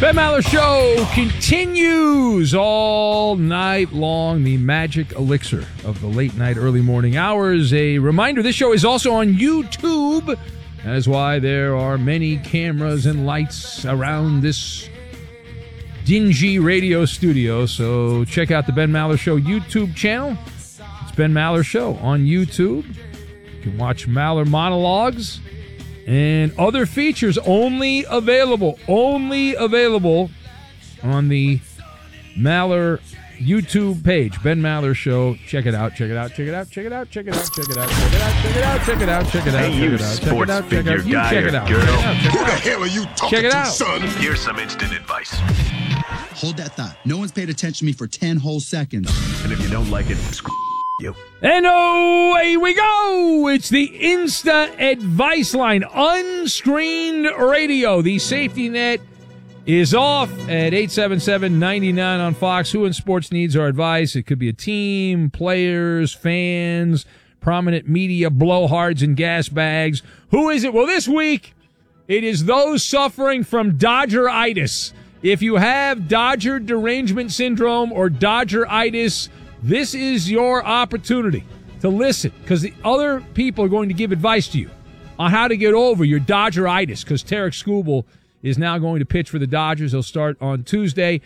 Ben Maller Show continues all night long. The magic elixir of the late night, early morning hours. A reminder, this show is also on YouTube. That is why there are many cameras and lights around this dingy radio studio. So check out the Ben Maller Show YouTube channel. It's Ben Maller Show on YouTube. You can watch Maller monologues and other features only available on the Maller YouTube page, Ben Maller Show. Check it out. Hey, you sports figure guy or girl. Who the hell are you talking to, son? Here's some instant advice. Hold that thought. No one's paid attention to me for 10 whole seconds. And if you don't like it, screw you. And away we go! It's the Insta Advice Line, unscreened radio. The safety net is off at 877-99 on Fox. Who in sports needs our advice? It could be a team, players, fans, prominent media, blowhards and gas bags. Who is it? Well, this week, it is those suffering from Dodgeritis. If you have Dodger derangement syndrome or Dodgeritis, this is your opportunity to listen, because the other people are going to give advice to you on how to get over your Dodgeritis, because Tarek Skubal is now going to pitch for the Dodgers. He'll start on Tuesday.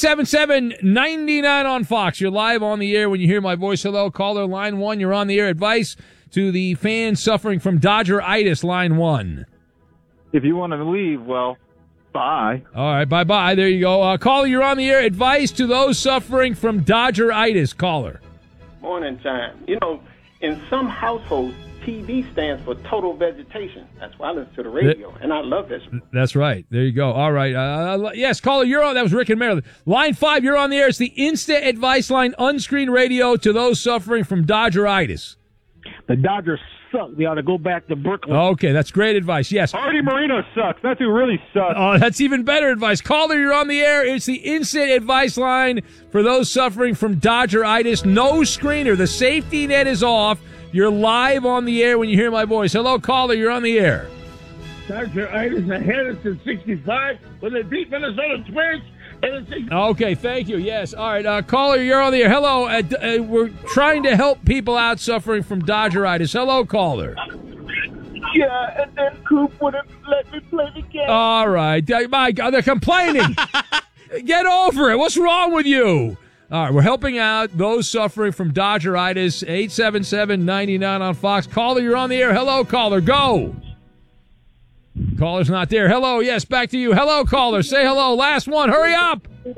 877-99 on Fox. You're live on the air when you hear my voice. Hello, caller, line 1. You're on the air. Advice to the fans suffering from Dodgeritis, line 1. If you want to leave, well, bye. All right, bye-bye. There you go. Caller, you're on the air. Advice to those suffering from Dodgeritis. Caller. Morning time. You know, in some households, TV stands for total vegetation. That's why I listen to the radio, and I love this. That's right. There you go. All right. Yes, caller, you're on. That was Rick in Maryland. Line 5, you're on the air. It's the Insta Advice Line, unscreened radio to those suffering from Dodgeritis. The Dodgers suck. They ought to go back to Brooklyn. Okay, that's great advice. Yes. Artie Moreno sucks. That's who really sucks. Oh, that's even better advice. Caller, you're on the air. It's the Instant Advice Line for those suffering from Dodgeritis. No screener. The safety net is off. You're live on the air when you hear my voice. Hello, caller. You're on the air. Dodgeritis ahead of 65 when they beat Minnesota Twins. Okay, thank you. Yes. All right, caller, you're on the air. Hello. We're trying to help people out suffering from Dodgeritis. Hello, caller. Yeah, and then Coop wouldn't let me play the game. All right. My God, they're complaining. Get over it. What's wrong with you? All right, we're helping out those suffering from Dodgeritis. 877-99 on Fox. Caller, you're on the air. Hello, caller. Go. Caller's not there. Hello, yes, back to you. Hello, caller. Say hello. Last one. Hurry up. Yeah,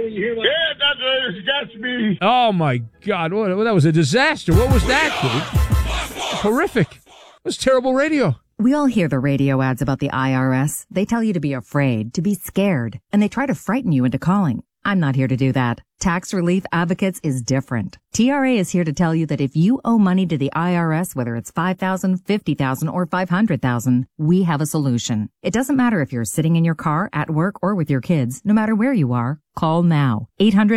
Dodgeritis got me. Oh, my God. That was a disaster. What was that, dude? Horrific. It was terrible radio. We all hear the radio ads about the IRS. They tell you to be afraid, to be scared, and they try to frighten you into calling. I'm not here to do that. Tax Relief Advocates is different. TRA is here to tell you that if you owe money to the IRS, whether it's $5,000, $50,000, or $500,000, we have a solution. It doesn't matter if you're sitting in your car, at work, or with your kids. No matter where you are, call now.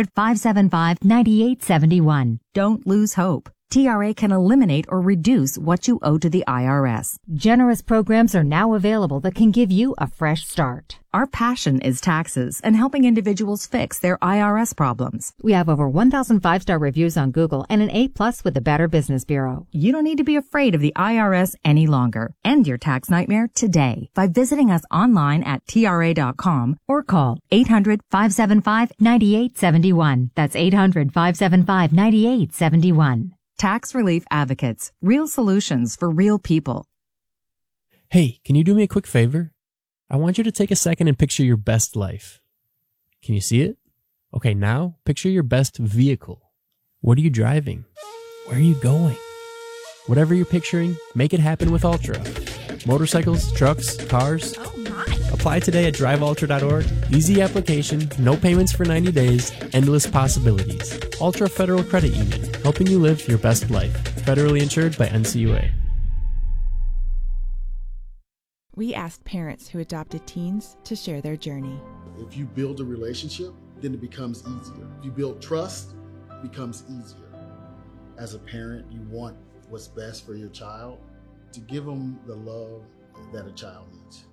800-575-9871. Don't lose hope. TRA can eliminate or reduce what you owe to the IRS. Generous programs are now available that can give you a fresh start. Our passion is taxes and helping individuals fix their IRS problems. We have over 1,000 5-star reviews on Google and an A+ with the Better Business Bureau. You don't need to be afraid of the IRS any longer. End your tax nightmare today by visiting us online at TRA.com or call 800-575-9871. That's 800-575-9871. Tax Relief Advocates. Real solutions for real people. Hey, can you do me a quick favor? I want you to take a second and picture your best life. Can you see it? Okay, now picture your best vehicle. What are you driving? Where are you going? Whatever you're picturing, make it happen with Ultra. Motorcycles, trucks, cars. Oh my! Apply today at driveultra.org. Easy application, no payments for 90 days, endless possibilities. Ultra Federal Credit Union, helping you live your best life. Federally insured by NCUA. We asked parents who adopted teens to share their journey. If you build a relationship, then it becomes easier. If you build trust, it becomes easier. As a parent, you want what's best for your child, to give them the love that a child needs.